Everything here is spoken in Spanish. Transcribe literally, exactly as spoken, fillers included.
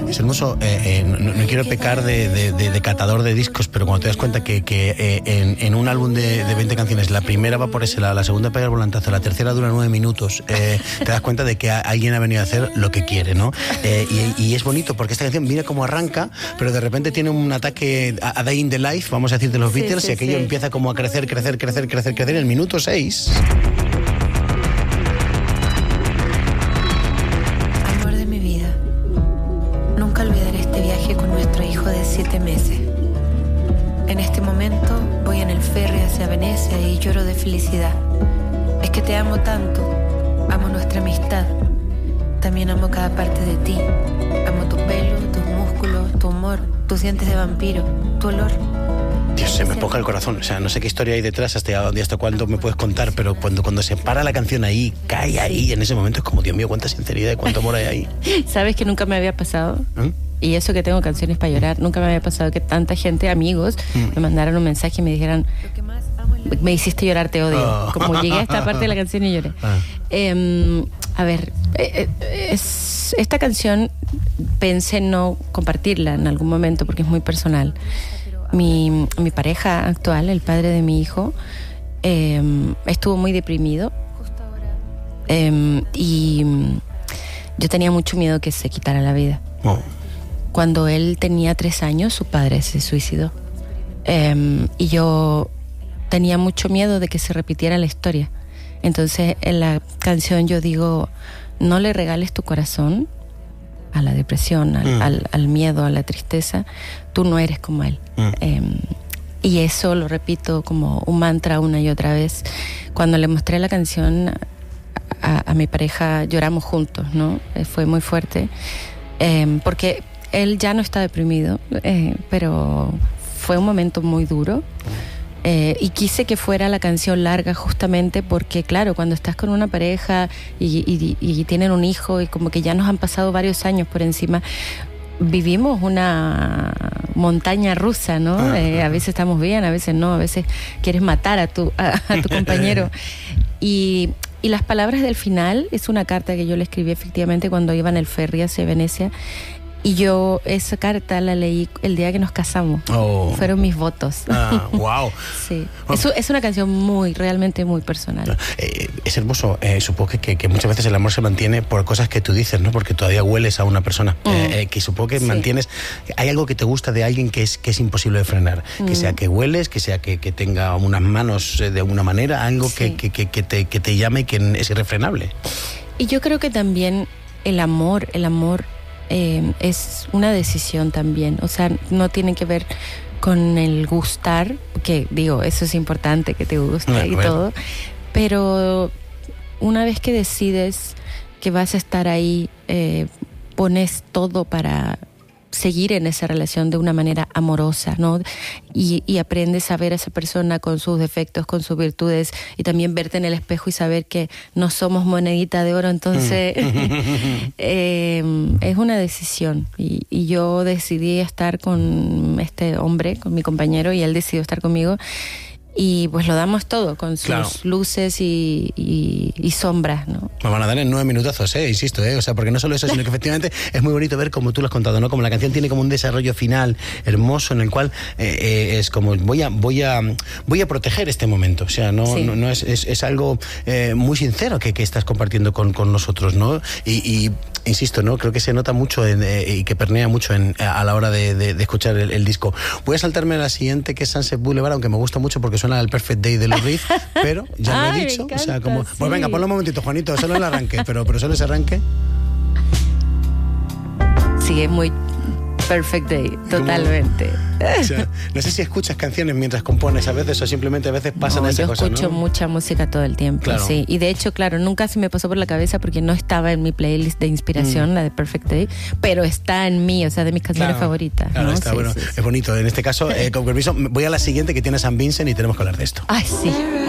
Es hermoso, eh, eh, no, no quiero pecar de, de, de, de catador de discos, pero cuando te das cuenta que, que eh, en, en un álbum de, de veinte canciones, la primera va por ese lado, la segunda pega el volantazo, la tercera dura nueve minutos, eh, te das cuenta de que a, alguien ha venido a hacer lo que quiere, ¿no? Eh, y, y es bonito porque esta canción mira cómo arranca, pero de repente tiene un ataque a, a Day in the Life, vamos a decir, de los sí, Beatles, sí, y aquello sí. empieza como a crecer, crecer, crecer, crecer, crecer. En el minuto seis... Amor de mi vida, nunca olvidaré este viaje con nuestro hijo de siete meses. En este momento voy en el ferry hacia Venecia y lloro de felicidad. Es que te amo tanto, amo nuestra amistad. También amo cada parte de ti. Amo tu pelo, tus músculos, tu humor, tus dientes de vampiro, tu olor. Dios, se me ponga el corazón. O sea, no sé qué historia hay detrás, hasta, hasta cuándo me puedes contar, pero cuando, cuando se para la canción ahí, cae ahí, en ese momento es como, Dios mío, cuánta sinceridad y cuánto amor hay ahí. ¿Sabes que nunca me había pasado? ¿Mm? Y eso que tengo canciones para llorar, nunca me había pasado que tanta gente, amigos, mm. me mandaran un mensaje y me dijeran, me hiciste llorar, te odio. Oh. Como llegué a esta parte de la canción y lloré. Ah. Eh, a ver, eh, es, esta canción pensé no compartirla en algún momento porque es muy personal. Mi, mi pareja actual, el padre de mi hijo, eh, estuvo muy deprimido eh, y yo tenía mucho miedo que se quitara la vida. Oh. Cuando él tenía tres años, su padre se suicidó. Eh, y yo tenía mucho miedo de que se repitiera la historia. Entonces, en la canción yo digo, no le regales tu corazón a la depresión, al, mm. al, al miedo, a la tristeza. Tú no eres como él. Mm. Eh, y eso lo repito como un mantra una y otra vez. Cuando le mostré la canción a, a mi pareja, lloramos juntos, ¿no? Eh, fue muy fuerte. Eh, porque él ya no está deprimido, eh, pero fue un momento muy duro. Eh, y quise que fuera la canción larga justamente porque, claro, cuando estás con una pareja y, y, y tienen un hijo y como que ya nos han pasado varios años por encima, vivimos una montaña rusa, ¿no? Eh, a veces estamos bien, a veces no, a veces quieres matar a tu, a, a tu compañero. Y, y las palabras del final es una carta que yo le escribí efectivamente cuando iba en el ferry hacia Venecia. Y yo esa carta la leí el día que nos casamos. Oh. Fueron mis votos. Ah, wow. Sí. Oh. Es, es una canción muy, realmente muy personal. Eh, es hermoso. Eh, supongo que, que muchas veces el amor se mantiene por cosas que tú dices, ¿no? Porque todavía hueles a una persona. Mm. Eh, eh, que supongo que sí. mantienes... Hay algo que te gusta de alguien que es, que es imposible de frenar. Mm. Que sea que hueles, que sea que, que tenga unas manos de alguna manera, algo sí. que, que, que, que, te, que te llame y que es irrefrenable. Y yo creo que también el amor, el amor... Eh, es una decisión también, o sea, no tiene que ver con el gustar, que digo, eso es importante, que te guste bueno, y bueno. todo, pero una vez que decides que vas a estar ahí, eh, pones todo para seguir en esa relación de una manera amorosa, ¿no? Y, y aprendes a ver a esa persona con sus defectos, con sus virtudes, y también verte en el espejo y saber que no somos monedita de oro. Entonces mm. eh, es una decisión y, y yo decidí estar con este hombre, con mi compañero, y él decidió estar conmigo. Y pues lo damos todo, con sus claro. luces y, y, y sombras, ¿no? Me van a dar en nueve minutazos, eh, insisto, eh, o sea, porque no solo eso, sino que efectivamente es muy bonito ver como tú lo has contado, ¿no? Como la canción tiene como un desarrollo final hermoso en el cual eh, eh, es como voy a, voy a, voy a proteger este momento, o sea, no, sí. no, no es, es, es algo eh, muy sincero que, que estás compartiendo con, con nosotros, ¿no? Y, y insisto, ¿no? Creo que se nota mucho en, eh, y que pernea mucho en, a la hora de, de, de escuchar el, el disco. Voy a saltarme a la siguiente, que es Sunset Boulevard, aunque me gusta mucho porque suena al Perfect Day de los Reed, pero ya lo Ay, he dicho, encanta, o sea, como... Sí. Pues venga, ponlo un momentito, Juanito, solo el arranque, pero, pero solo ese arranque. Sí, es muy Perfect Day, totalmente. O sea, no sé si escuchas canciones mientras compones a veces o simplemente a veces pasan no, esas cosas, ¿no? Yo escucho mucha música todo el tiempo, claro. sí. Y de hecho, claro, nunca se me pasó por la cabeza porque no estaba en mi playlist de inspiración, mm. la de Perfect Day, pero está en mí, o sea, de mis canciones claro, favoritas. Claro, ¿no? está sí, bueno. Sí, sí. Es bonito. En este caso, eh, con permiso, voy a la siguiente que tiene San Vincent y tenemos que hablar de esto. Ay, sí.